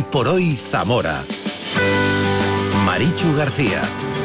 por hoy Zamora. Marichu García.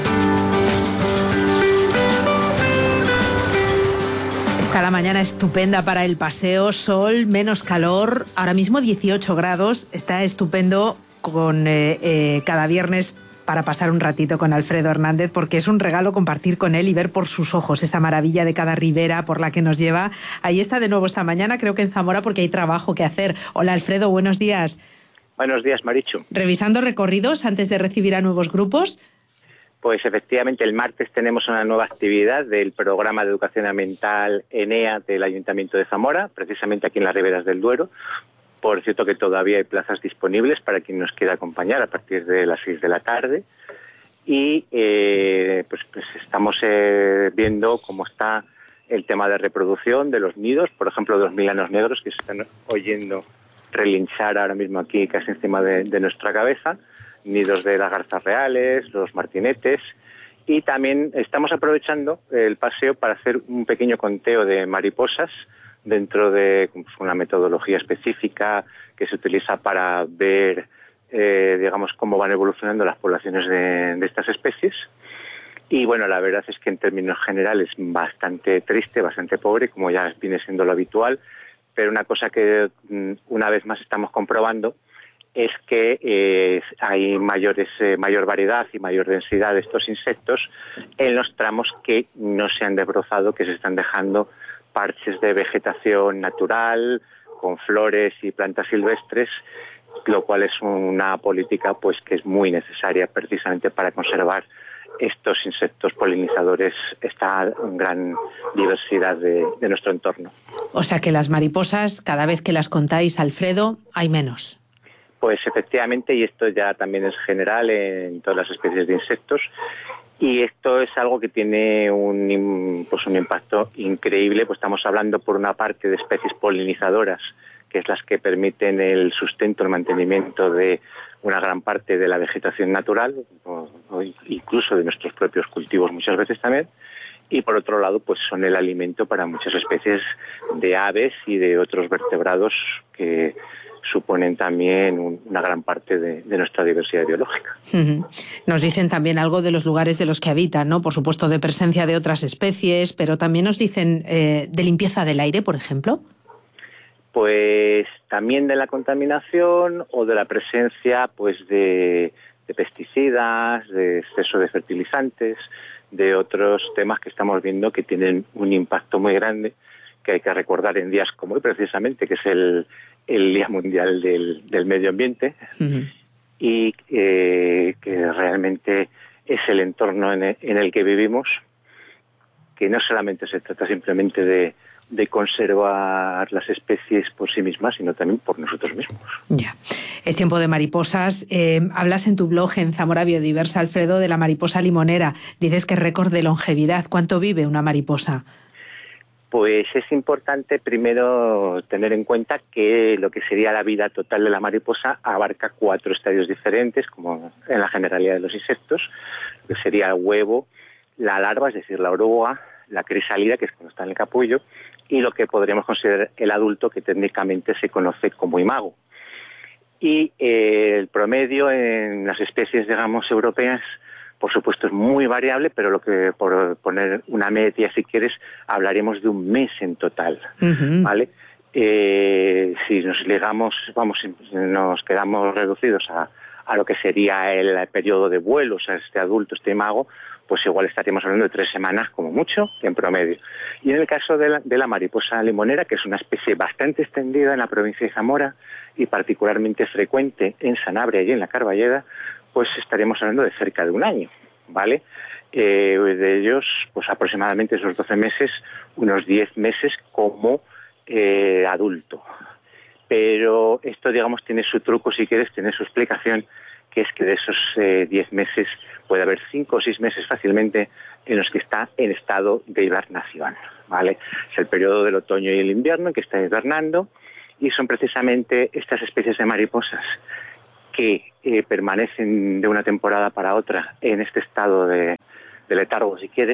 Está la mañana estupenda para el paseo, sol, menos calor, ahora mismo 18 grados, está estupendo con cada viernes para pasar un ratito con Alfredo Hernández, porque es un regalo compartir con él y ver por sus ojos esa maravilla de cada ribera por la que nos lleva. Ahí está de nuevo esta mañana, creo que en Zamora, porque hay trabajo que hacer. Hola Alfredo, buenos días. Buenos días, Marichu. ¿Revisando recorridos antes de recibir a nuevos grupos? Pues efectivamente el martes tenemos una nueva actividad del programa de educación ambiental ENEA del Ayuntamiento de Zamora, precisamente aquí en las Riberas del Duero. Por cierto que todavía hay plazas disponibles para quien nos quiera acompañar a partir de las 6 de la tarde. Y pues estamos viendo cómo está el tema de reproducción de los nidos, por ejemplo, de los milanos negros que se están oyendo relinchar ahora mismo aquí casi encima de nuestra cabeza, nidos de las garzas reales, los martinetes, y también estamos aprovechando el paseo para hacer un pequeño conteo de mariposas dentro de una metodología específica que se utiliza para ver, digamos, cómo van evolucionando las poblaciones de estas especies. Y bueno, la verdad es que en términos generales bastante triste, bastante pobre, como ya viene siendo lo habitual, pero una cosa que una vez más estamos comprobando es que hay mayor variedad y mayor densidad de estos insectos en los tramos que no se han desbrozado, que se están dejando parches de vegetación natural, con flores y plantas silvestres, lo cual es una política pues que es muy necesaria precisamente para conservar estos insectos polinizadores, esta gran diversidad de nuestro entorno. O sea que las mariposas, cada vez que las contáis, Alfredo, hay menos. Pues efectivamente, y esto ya también es general en todas las especies de insectos, y esto es algo que tiene un impacto increíble, pues estamos hablando por una parte de especies polinizadoras, que es las que permiten el sustento, el mantenimiento de una gran parte de la vegetación natural, o incluso de nuestros propios cultivos muchas veces también, y por otro lado pues son el alimento para muchas especies de aves y de otros vertebrados que suponen también una gran parte de nuestra diversidad biológica. Nos dicen también algo de los lugares de los que habitan, ¿no? Por supuesto, de presencia de otras especies, pero también nos dicen de limpieza del aire, por ejemplo. Pues también de la contaminación o de la presencia pues de pesticidas, de exceso de fertilizantes, de otros temas que estamos viendo que tienen un impacto muy grande, que hay que recordar en días como hoy precisamente, que es el Día Mundial del Medio Ambiente, y que realmente es el entorno en el que vivimos, que no solamente se trata simplemente de conservar las especies por sí mismas, sino también por nosotros mismos. Ya. Es tiempo de mariposas. Hablas en tu blog, en Zamora Biodiversa, Alfredo, de la mariposa limonera. Dices que es récord de longevidad. ¿Cuánto vive una mariposa? Pues es importante primero tener en cuenta que lo que sería la vida total de la mariposa abarca 4 estadios diferentes, como en la generalidad de los insectos, que sería el huevo, la larva, es decir, la oruga, la crisálida, que es cuando está en el capullo, y lo que podríamos considerar el adulto, que técnicamente se conoce como imago. Y el promedio en las especies, digamos, europeas, por supuesto es muy variable, pero lo que, por poner una media, si quieres, hablaremos de un mes en total, ¿vale? Si nos nos quedamos reducidos a lo que sería el periodo de vuelo, o sea, este adulto, este imago, pues igual estaríamos hablando de 3 semanas como mucho en promedio. Y en el caso de la mariposa limonera, que es una especie bastante extendida en la provincia de Zamora y particularmente frecuente en Sanabria y en la Carballeda, pues estaríamos hablando de cerca de un año, ¿vale? De ellos, pues aproximadamente esos 12 meses, unos 10 meses como adulto. Pero esto, digamos, tiene su truco, si quieres, tiene su explicación, que es que de esos 10 meses puede haber 5 o 6 meses fácilmente en los que está en estado de hibernación, ¿vale? Es el periodo del otoño y el invierno en que está hibernando, y son precisamente estas especies de mariposas que permanecen de una temporada para otra en este estado de letargo, si quieres,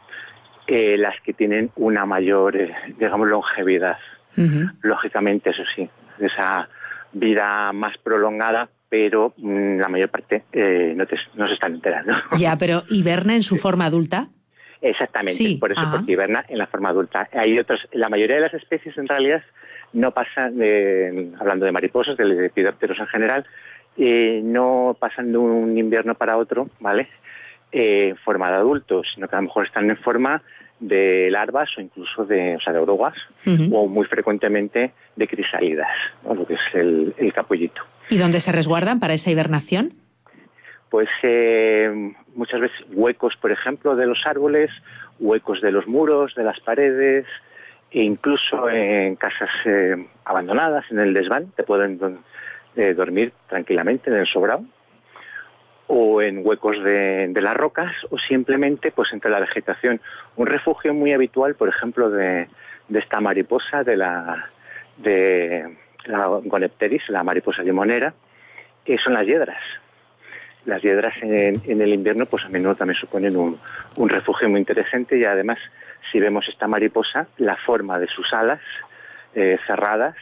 las que tienen una mayor, digamos, longevidad. Lógicamente, eso sí, esa vida más prolongada pero la mayor parte no se están enterando. Ya, pero ¿hiberna en su forma adulta? Exactamente, Sí. Por eso, porque hiberna en la forma adulta. Hay otros, la mayoría de las especies en realidad no pasan, hablando de mariposas, de lepidópteros en general, no pasan de un invierno para otro, ¿vale? En forma de adultos, sino que a lo mejor están en forma de larvas o incluso de orugas, o muy frecuentemente de crisálidas, ¿no? Lo que es el capullito. ¿Y dónde se resguardan para esa hibernación? Pues muchas veces huecos, por ejemplo, de los árboles, huecos de los muros, de las paredes, e incluso en casas abandonadas, en el desván, te pueden dormir tranquilamente en el sobrado, o en huecos de las rocas, o simplemente pues entre la vegetación. Un refugio muy habitual, por ejemplo, de esta mariposa, de la Gonepteris, la mariposa limonera, son las hiedras. Las hiedras en el invierno pues a menudo también suponen un refugio muy interesante, y además si vemos esta mariposa, la forma de sus alas cerradas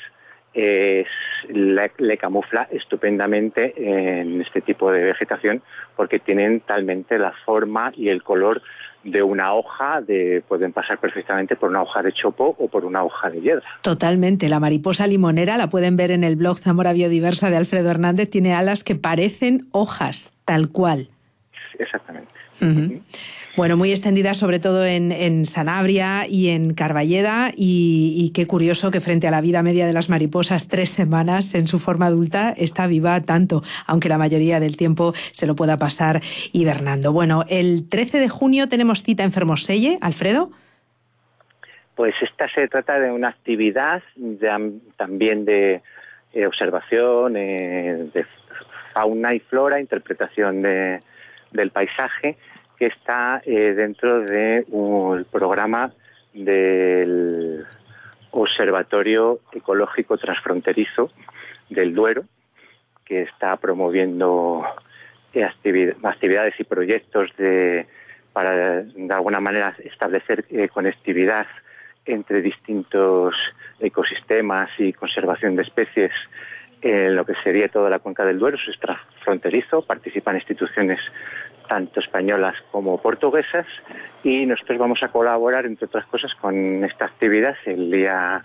le camufla estupendamente en este tipo de vegetación, porque tienen talmente la forma y el color de una hoja, pueden pasar perfectamente por una hoja de chopo o por una hoja de hiedra. Totalmente. La mariposa limonera, la pueden ver en el blog Zamora Biodiversa de Alfredo Hernández, tiene alas que parecen hojas, tal cual. Exactamente. Bueno, muy extendida sobre todo en Sanabria y en Carballeda, y qué curioso que frente a la vida media de las mariposas, 3 semanas en su forma adulta, está viva tanto, aunque la mayoría del tiempo se lo pueda pasar hibernando. Bueno, el 13 de junio tenemos cita en Fermoselle, Alfredo. Pues esta se trata de una actividad también de observación, de fauna y flora, interpretación del paisaje, que está dentro del programa del Observatorio Ecológico Transfronterizo del Duero, que está promoviendo actividades y proyectos para de alguna manera establecer conectividad entre distintos ecosistemas y conservación de especies en lo que sería toda la cuenca del Duero. Es transfronterizo, participan instituciones tanto españolas como portuguesas, y nosotros vamos a colaborar, entre otras cosas, con esta actividad el día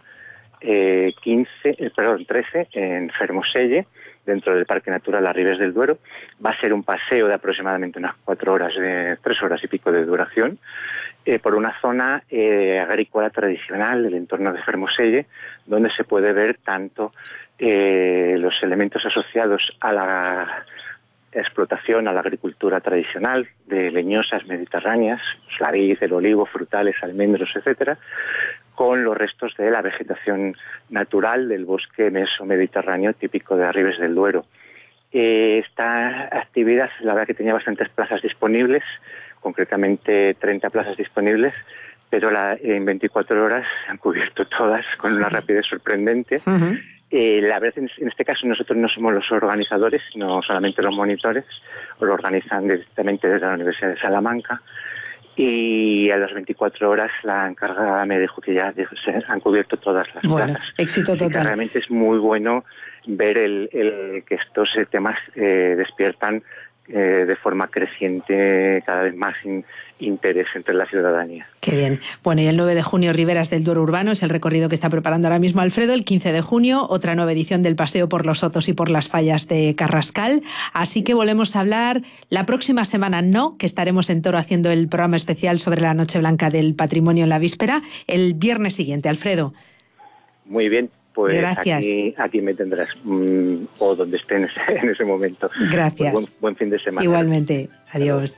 13 en Fermoselle, dentro del Parque Natural Arribes del Duero. Va a ser un paseo de aproximadamente unas 3 horas y pico de duración, por una zona agrícola tradicional del entorno de Fermoselle, donde se puede ver tanto los elementos asociados a la explotación, a la agricultura tradicional de leñosas mediterráneas, la vid, el olivo, frutales, almendros, etcétera, con los restos de la vegetación natural del bosque mesomediterráneo típico de Arribes del Duero. Esta actividad, la verdad que tenía bastantes plazas disponibles, concretamente 30 plazas disponibles, pero en 24 horas se han cubierto todas con una rapidez sorprendente. La verdad, en este caso nosotros no somos los organizadores, sino solamente los monitores, lo organizan directamente desde la Universidad de Salamanca, y a las 24 horas la encargada me dijo que ya se han cubierto todas las plazas. Éxito total. Que realmente es muy bueno ver que estos temas despiertan de forma creciente cada vez más interés entre la ciudadanía. Qué bien. Bueno, y el 9 de junio Riberas del Duero Urbano es el recorrido que está preparando ahora mismo Alfredo. El 15 de junio otra nueva edición del paseo por los sotos y por las fallas de Carrascal. Así que volvemos a hablar la próxima semana, que estaremos en Toro haciendo el programa especial sobre la Noche Blanca del Patrimonio en la víspera, el viernes siguiente. Alfredo. Muy bien. Pues gracias. Aquí me tendrás, o donde esté en ese momento. Gracias. Pues buen fin de semana. Igualmente. Adiós.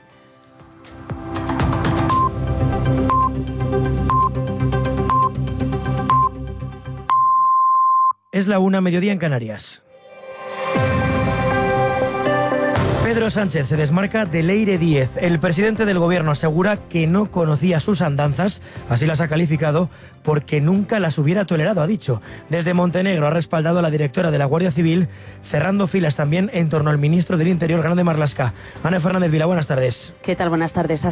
Es la 1:00 en Canarias. Pedro Sánchez se desmarca de Leire Díez. El presidente del gobierno asegura que no conocía sus andanzas, así las ha calificado, porque nunca las hubiera tolerado, ha dicho. Desde Montenegro ha respaldado a la directora de la Guardia Civil, cerrando filas también en torno al ministro del Interior, Grande Marlaska. Ana Fernández Vila, buenas tardes. ¿Qué tal? Buenas tardes.